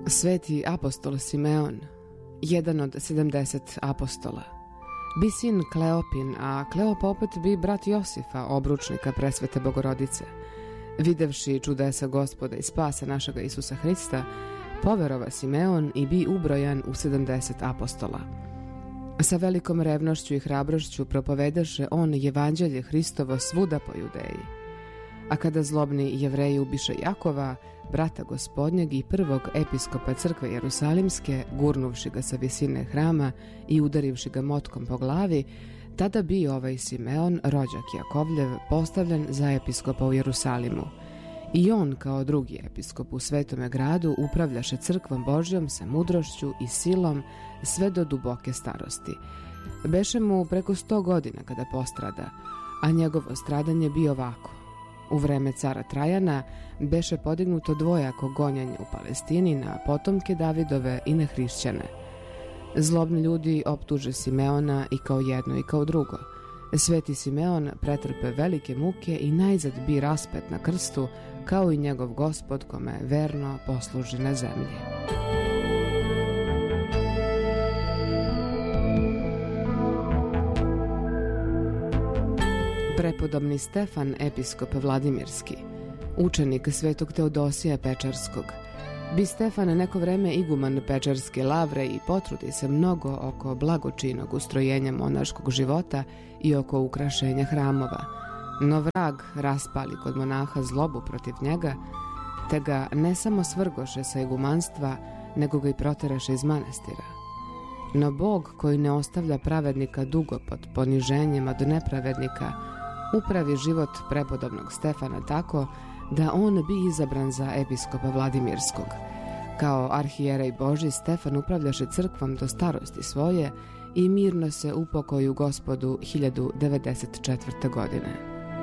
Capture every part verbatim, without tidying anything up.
Sveti apostol Simeon, jedan od sedamdeset apostola, bi sin Kleopin, a Kleop opet bi brat Josifa, obručnika presvete Bogorodice. Videvši čudesa Gospoda i spasa našega Isusa Hrista, poverova Simeon i bi ubrojan u sedamdeset apostola. Sa velikom revnošću i hrabrošću propovedaše on evanđelje Hristovo svuda po Judeji. A kada zlobni Jevreji ubiše Jakova, brata Gospodnjeg i prvog episkopa crkve Jerusalimske, gurnuvši ga sa visine hrama i udarivši ga motkom po glavi, tada bi ovaj Simeon, rođak Jakovljev, postavljen za episkopa u Jerusalimu. I on, kao drugi episkop u Svetome gradu, upravljaše crkvom Božjom sa mudrošću i silom sve do duboke starosti. Beše mu preko sto godina kada postrada, a njegovo stradanje bi ovako. U vreme cara Trajana beše podignuto dvojako gonjanje u Palestini na potomke Davidove i na hrišćane. Zlobni ljudi optuže Simeona i kao jedno i kao drugo. Sveti Simeon pretrpe velike muke i najzad bi raspet na krstu, kao i njegov Gospod kome verno posluži na zemlji. Prepodobni Stefan, episkop Vladimirski, učenik svetog Teodosija Pečarskog, bi Stefan neko vreme iguman Pečarske lavre i potrudi se mnogo oko blagočinog ustrojenja monaškog života i oko ukrašenja hramova. No vrag raspali kod monaha zlobu protiv njega, te ga ne samo svrgoše sa igumanstva, nego ga i proteraše iz manastira. No Bog, koji ne ostavlja pravednika dugo pod poniženjem od nepravednika, upravi život prepodobnog Stefana tako da on bi izabran za episkopa Vladimirskog. Kao arhijerej Božji, Stefan upravljaše crkvom do starosti svoje i mirno se upokoi u Gospodu hiljadu devedeset četvrte. godine.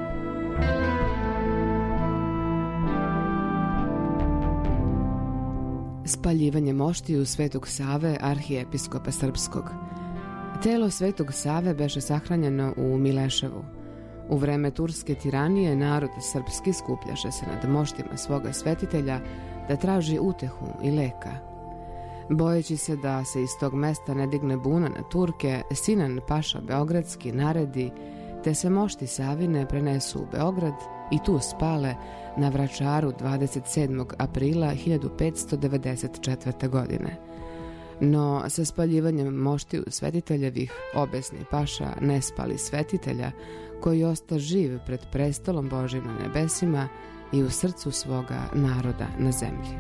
Spaljivanje moštiju Svetog Save, arhijepiskopa Srpskog. Telo Svetog Save beše sahranjeno u Mileševu. U vreme turske tiranije narod srpski skupljaše se nad moštima svoga svetitelja da traži utehu i leka. Bojeći se da se iz tog mesta ne digne buna na Turke, Sinan paša Beogradski naredi, te se mošti Savine prenesu u Beograd i tu spale na Vračaru dvadeset sedmog aprila hiljadu petsto devedeset četvrte. godine. No, sa spaljivanjem moštiju svetiteljevih, obesni paša ne spali svetitelja, koji osta živ pred prestolom Božjim na nebesima i u srcu svoga naroda na zemlji.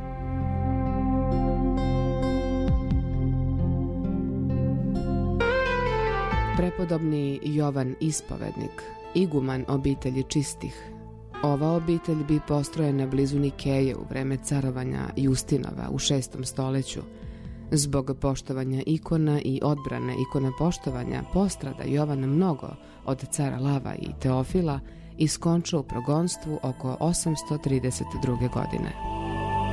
Prepodobni Jovan Ispovednik, iguman obitelji čistih. Ova obitelj bi postrojena blizu Nikeje u vreme carovanja Justinova u šestom stoleću. Zbog poštovanja ikona i odbrane ikona poštovanja postrada Jovan mnogo od cara Lava i Teofila i skonča u progonstvu oko osamsto trideset druge. godine.